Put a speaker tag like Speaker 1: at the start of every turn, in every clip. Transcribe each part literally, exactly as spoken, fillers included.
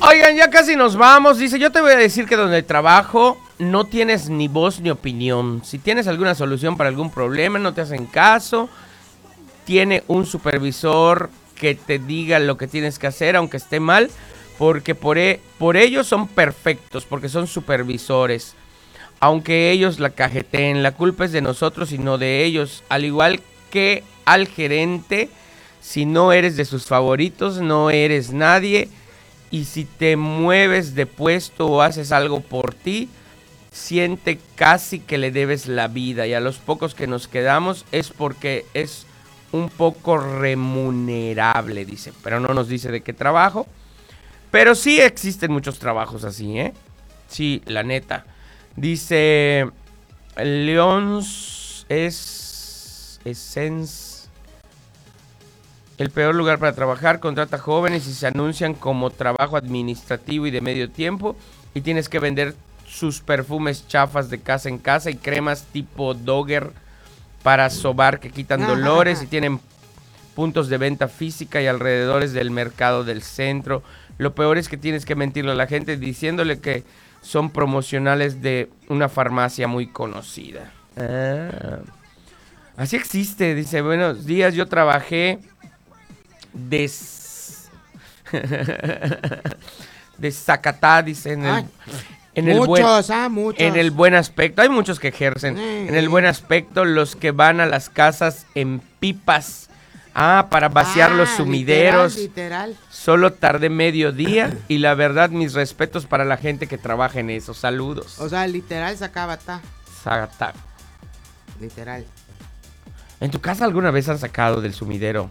Speaker 1: Oigan, ya casi nos vamos. Dice, yo te voy a decir que donde trabajo no tienes ni voz ni opinión. Si tienes alguna solución para algún problema, no te hacen caso. Tiene un supervisor que te diga lo que tienes que hacer, aunque esté mal, porque por, e- por ellos son perfectos, porque son supervisores. Aunque ellos la cajeteen, la culpa es de nosotros y no de ellos. Al igual que al gerente, si no eres de sus favoritos, no eres nadie. Y si te mueves de puesto o haces algo por ti, siente casi que le debes la vida. Y a los pocos que nos quedamos es porque es un poco remunerable, dice. Pero no nos dice de qué trabajo. Pero sí existen muchos trabajos así, ¿eh? Sí, la neta. Dice, León es Essence. El peor lugar para trabajar, contrata jóvenes y se anuncian como trabajo administrativo y de medio tiempo. Y tienes que vender sus perfumes chafas de casa en casa y cremas tipo Dogger para sobar que quitan dolores. Y tienen puntos de venta física y alrededores del mercado del centro. Lo peor es que tienes que mentirle a la gente diciéndole que son promocionales de una farmacia muy conocida. Ah. Así existe, dice, buenos días, yo trabajé de, s- de Zacatá, dice, en el,
Speaker 2: Ay,
Speaker 1: en el
Speaker 2: muchos,
Speaker 1: buen,
Speaker 2: ah, muchos.
Speaker 1: en el buen aspecto. Hay muchos que ejercen.
Speaker 2: Eh,
Speaker 1: En el buen aspecto, los que van a las casas en pipas. Ah, para vaciar
Speaker 2: ah,
Speaker 1: los sumideros.
Speaker 2: Literal, literal.
Speaker 1: Solo tardé medio día y la verdad, mis respetos para la gente que trabaja en eso. Saludos.
Speaker 2: O sea, literal sacaba ta.
Speaker 1: Zacatá.
Speaker 2: Literal.
Speaker 1: ¿En tu casa alguna vez han sacado del sumidero?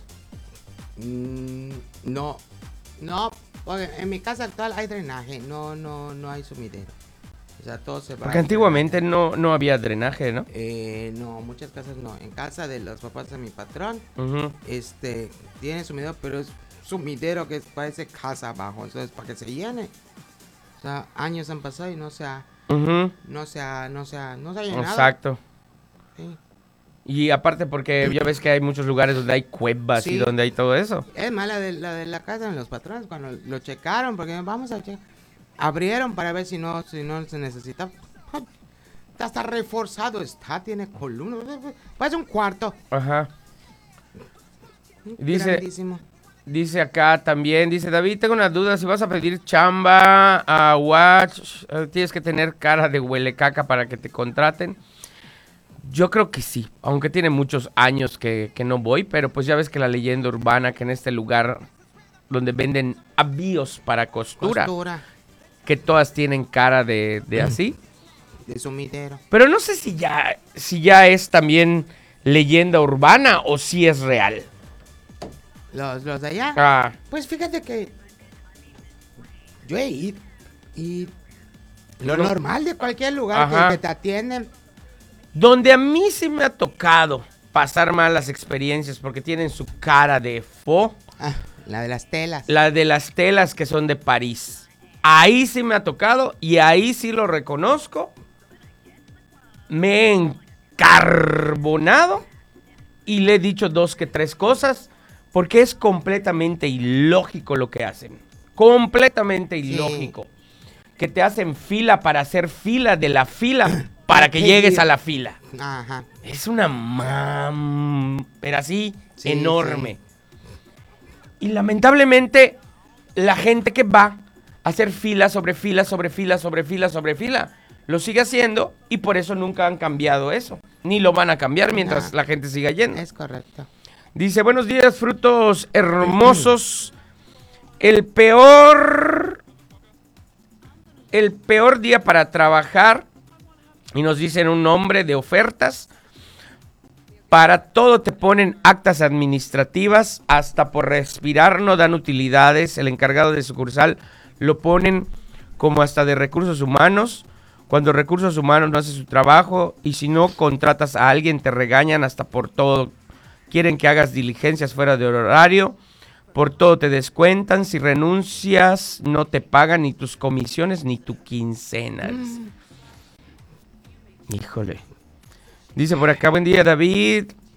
Speaker 2: Mm, no, no, porque en mi casa actual hay drenaje, no, no, no hay sumidero. O sea, todo se va.
Speaker 1: Porque antiguamente no, no había drenaje, ¿no?
Speaker 2: Eh, no, muchas casas no. En casa de los papás de mi patrón,
Speaker 1: Uh-huh.
Speaker 2: este, tiene sumidero, pero es sumidero que parece casa abajo, entonces para que se llene. O sea, años han pasado y no se ha,
Speaker 1: Uh-huh.
Speaker 2: no se ha, no se ha, no se ha llenado.
Speaker 1: Exacto.
Speaker 2: Sí.
Speaker 1: Y aparte porque ya ves que hay muchos lugares donde hay cuevas
Speaker 2: Sí.
Speaker 1: y donde hay todo eso.
Speaker 2: Es más, la de la, de la casa de los patrones, cuando lo checaron, porque vamos a checar, abrieron para ver si no, si no se necesita. Está, está reforzado, está, tiene columnas, parece un cuarto.
Speaker 1: Ajá. Dice,
Speaker 2: Grandísimo.
Speaker 1: dice acá también, dice David, tengo una duda, si vas a pedir chamba a Watch, eh, tienes que tener cara de huele caca para que te contraten. Yo creo que sí, aunque tiene muchos años que, que no voy, pero pues ya ves que la leyenda urbana que en este lugar donde venden avíos para costura,
Speaker 2: Costura
Speaker 1: que todas tienen cara de, de así.
Speaker 2: de sumidero.
Speaker 1: Pero no sé si ya, si ya es también leyenda urbana o si es real.
Speaker 2: Los, los de allá.
Speaker 1: Ah,
Speaker 2: Pues fíjate que yo he ido y lo
Speaker 1: No.
Speaker 2: normal de cualquier lugar
Speaker 1: Ajá.
Speaker 2: que, que te atienden.
Speaker 1: donde a mí sí me ha tocado pasar malas experiencias porque tienen su cara de fo,
Speaker 2: Ah, la de las telas.
Speaker 1: la de las telas que son de París. Ahí sí me ha tocado y ahí sí lo reconozco. Me he encarbonado y le he dicho dos que tres cosas porque es completamente ilógico lo que hacen. Completamente ilógico. Que te hacen fila para hacer fila de la fila para que
Speaker 2: Ok.
Speaker 1: llegues a la fila.
Speaker 2: Ajá.
Speaker 1: Es una mam... pero así,
Speaker 2: Sí,
Speaker 1: enorme. Y lamentablemente, la gente que va a hacer fila sobre fila, sobre fila, sobre fila, sobre fila, lo sigue haciendo y por eso nunca han cambiado eso. Ni lo van a cambiar mientras
Speaker 2: No.
Speaker 1: la gente siga yendo.
Speaker 2: Es correcto.
Speaker 1: Dice, buenos días, frutos hermosos. El peor... El peor día para trabajar. Y nos dicen un nombre de ofertas. Para todo te ponen actas administrativas. Hasta por respirar no dan utilidades. El encargado de sucursal lo ponen como hasta de recursos humanos. Cuando recursos humanos no hace su trabajo. Y si no contratas a alguien te regañan hasta por todo. Quieren que hagas diligencias fuera de horario. Por todo te descuentan. Si renuncias no te pagan ni tus comisiones ni tu quincena. dice. Híjole. Dice por acá, buen día David.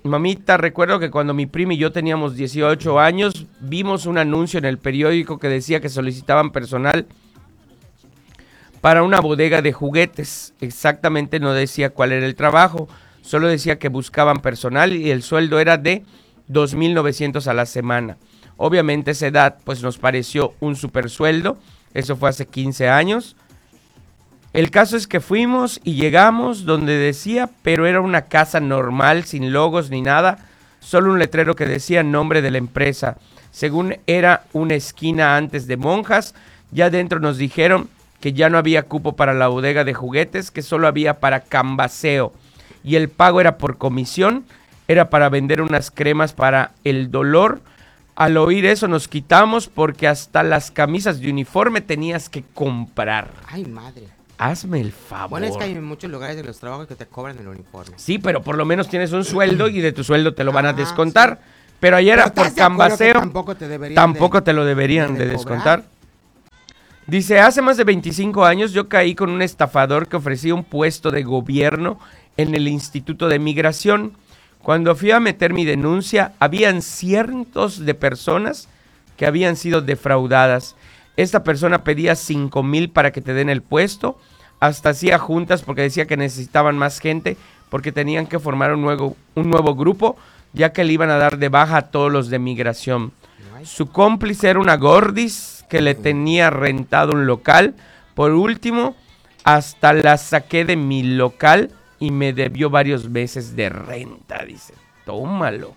Speaker 1: Mamita, recuerdo que cuando mi prima y yo teníamos dieciocho años, vimos un anuncio en el periódico que decía que solicitaban personal para una bodega de juguetes. Exactamente no decía cuál era el trabajo, solo decía que buscaban personal y el sueldo era de dos mil novecientos a la semana. Obviamente esa edad pues nos pareció un super sueldo, eso fue hace quince años. El caso es que fuimos y llegamos donde decía, pero era una casa normal, sin logos ni nada, solo un letrero que decía nombre de la empresa. Según era una esquina antes de Monjas, ya dentro nos dijeron que ya no había cupo para la bodega de juguetes, que solo había para cambaseo. Y el pago era por comisión, era para vender unas cremas para el dolor. Al oír eso nos quitamos porque hasta las camisas de uniforme tenías que comprar.
Speaker 2: Ay, madre.
Speaker 1: Hazme el favor.
Speaker 2: Bueno, es que hay muchos lugares de los trabajos que te cobran el uniforme.
Speaker 1: Sí, pero por lo menos tienes un sueldo y de tu sueldo te lo van a
Speaker 2: Ah,
Speaker 1: descontar.
Speaker 2: sí.
Speaker 1: Pero ayer
Speaker 2: Pero
Speaker 1: era por
Speaker 2: ¿estás de acuerdo que
Speaker 1: cambaseo.
Speaker 2: Tampoco te deberían
Speaker 1: Tampoco
Speaker 2: de-
Speaker 1: te lo deberían
Speaker 2: de
Speaker 1: de,
Speaker 2: cobrar?
Speaker 1: descontar. Dice, hace más de veinticinco años yo caí con un estafador que ofrecía un puesto de gobierno en el Instituto de Migración. Cuando fui a meter mi denuncia, habían cientos de personas que habían sido defraudadas. Esta persona pedía cinco mil para que te den el puesto. Hasta hacía juntas porque decía que necesitaban más gente porque tenían que formar un nuevo, un nuevo grupo, ya que le iban a dar de baja a todos los de migración. Su cómplice era una gordis que le tenía rentado un local. Por último, hasta la saqué de mi local y me debió varios meses de renta, dice. Tómalo.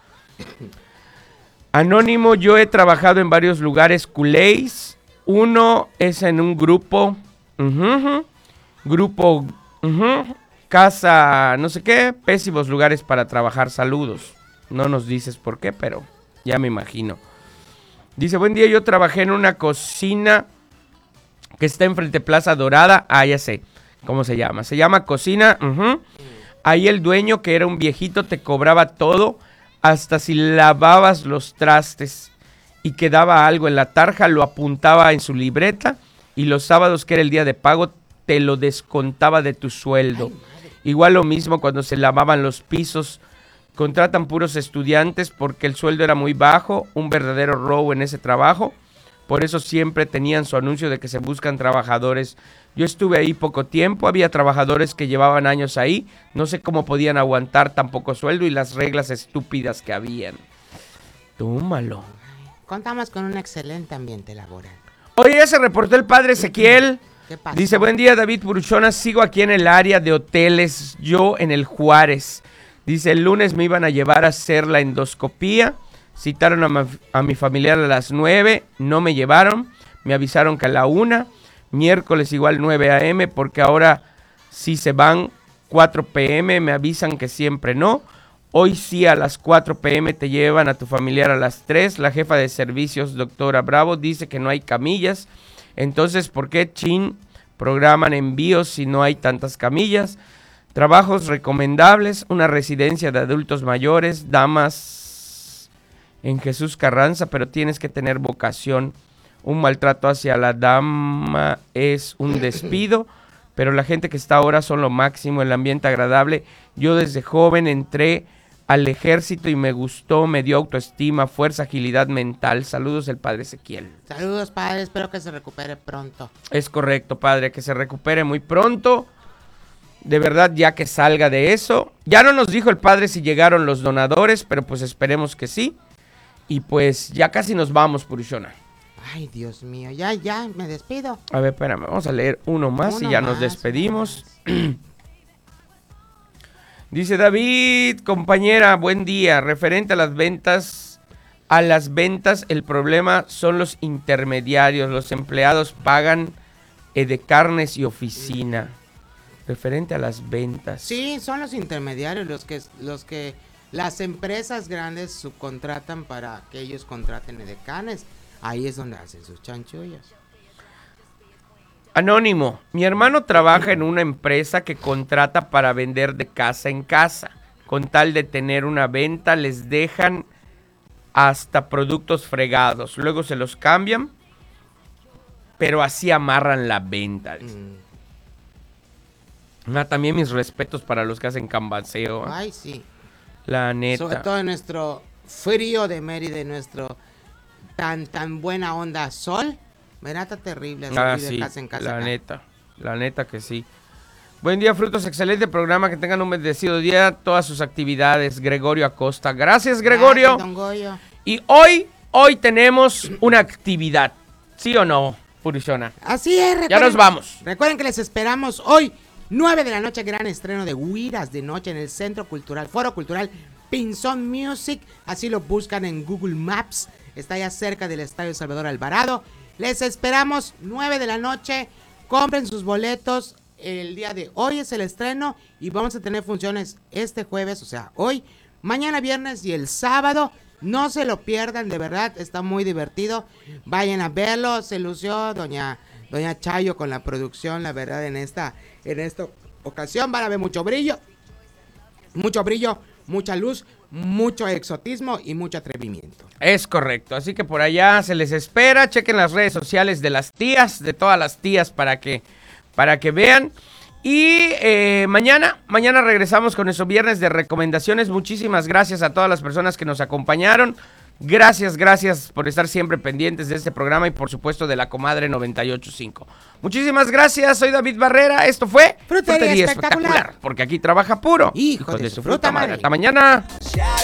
Speaker 1: Anónimo, yo he trabajado en varios lugares culés. Uno es en un grupo... Uh-huh, grupo, uh-huh, casa, no sé qué, pésimos lugares para trabajar, saludos. No nos dices por qué, pero ya me imagino. Dice, buen día, yo trabajé en una cocina que está enfrente Plaza Dorada. Ah, ya sé cómo se llama. Se llama Cocina. Uh-huh. Ahí el dueño, que era un viejito, te cobraba todo, hasta si lavabas los trastes y quedaba algo en la tarja, lo apuntaba en su libreta. Y los sábados, que era el día de pago, te lo descontaba de tu sueldo. Igual lo mismo cuando se lavaban los pisos. Contratan puros estudiantes porque el sueldo era muy bajo. Un verdadero robo en ese trabajo. Por eso siempre tenían su anuncio de que se buscan trabajadores. Yo estuve ahí poco tiempo. Había trabajadores que llevaban años ahí. No sé cómo podían aguantar tan poco sueldo y las reglas estúpidas que habían. Tómalo.
Speaker 2: Contamos con un excelente ambiente laboral.
Speaker 1: Oye, ya se reportó el padre Ezequiel.
Speaker 2: ¿Qué pasó?
Speaker 1: Dice, buen día, David Puruchona, sigo aquí en el área de hoteles, yo en el Juárez. Dice, el lunes me iban a llevar a hacer la endoscopía, citaron a, ma- a mi familiar a las nueve, no me llevaron, me avisaron que a la una, miércoles igual nueve a eme, porque ahora sí se van cuatro pe eme, me avisan que siempre no. Hoy sí a las cuatro pe eme te llevan a tu familiar a las tres. La jefa de servicios, doctora Bravo, dice que no hay camillas. Entonces, ¿por qué chin programan envíos si no hay tantas camillas? Trabajos recomendables, una residencia de adultos mayores, damas en Jesús Carranza, pero tienes que tener vocación. Un maltrato hacia la dama es un despido, pero la gente que está ahora son lo máximo, el ambiente agradable. Yo desde joven entré al ejército y me gustó, me dio autoestima, fuerza, agilidad mental. Saludos, el padre Ezequiel.
Speaker 2: Saludos, padre. Espero que se recupere pronto.
Speaker 1: Es correcto, padre, que se recupere muy pronto. De verdad, ya que salga de eso. Ya no nos dijo el padre si llegaron los donadores, pero pues esperemos que sí. Y pues ya casi nos vamos, Puruchona.
Speaker 2: Ay, Dios mío. Ya, ya, me despido.
Speaker 1: A ver, espérame, vamos a leer uno más
Speaker 2: Uno
Speaker 1: y ya
Speaker 2: más,
Speaker 1: nos despedimos.
Speaker 2: uno
Speaker 1: Dice David, compañera, buen día. Referente a las ventas, a las ventas, el problema son los intermediarios. Los empleados pagan eh, de carnes y oficina. Referente a las ventas.
Speaker 2: Sí, son los intermediarios los que, los que las empresas grandes subcontratan para que ellos contraten edecanes. Ahí es donde hacen sus chanchullos.
Speaker 1: Anónimo, mi hermano trabaja en una empresa que contrata para vender de casa en casa. Con tal de tener una venta, les dejan hasta productos fregados. Luego se los cambian, pero así amarran la venta.
Speaker 2: Mm.
Speaker 1: Ah, también mis respetos para los que hacen cambaseo. ¿eh?
Speaker 2: Ay, sí.
Speaker 1: La neta.
Speaker 2: Sobre todo en nuestro frío de Mérida, y nuestro tan tan buena onda sol. Mira, está terrible. Así
Speaker 1: Ah,
Speaker 2: de
Speaker 1: sí,
Speaker 2: casa en casa
Speaker 1: la
Speaker 2: acá.
Speaker 1: neta, la neta que sí. Buen día, Frutos, excelente programa, que tengan un bendecido día, todas sus actividades. Gregorio Acosta. Gracias, Gregorio.
Speaker 2: Gracias, don Goyo.
Speaker 1: Y hoy, hoy tenemos una actividad, ¿sí o no, Purichona?
Speaker 2: Así es, recuerden,
Speaker 1: Ya nos vamos.
Speaker 2: Recuerden que les esperamos hoy, nueve de la noche, gran estreno de Huiras de Noche en el Centro Cultural, Foro Cultural Pinzón Music. Así lo buscan en Google Maps. Está ya cerca del Estadio Salvador Alvarado. Les esperamos, nueve de la noche. Compren sus boletos. El día de hoy es el estreno y vamos a tener funciones este jueves, o sea, hoy, mañana viernes y el sábado. No se lo pierdan, de verdad, está muy divertido. Vayan a verlo. Se lució doña, doña Chayo con la producción, la verdad, en esta, en esta ocasión. Van a ver mucho brillo, mucho brillo, mucha luz, mucho exotismo y mucho atrevimiento.
Speaker 1: Es correcto, así que por allá se les espera. Chequen las redes sociales de las tías, de todas las tías, para que, para que vean. Y eh, mañana, mañana regresamos con nuestro viernes de recomendaciones. Muchísimas gracias a todas las personas que nos acompañaron. Gracias, gracias por estar siempre pendientes de este programa y por supuesto de la Comadre noventa y ocho punto cinco. Muchísimas gracias, soy David Barrera. Esto fue
Speaker 2: Frutería Espectacular,
Speaker 1: porque aquí trabaja puro
Speaker 2: hijo de su fruta madre.
Speaker 1: Hasta mañana.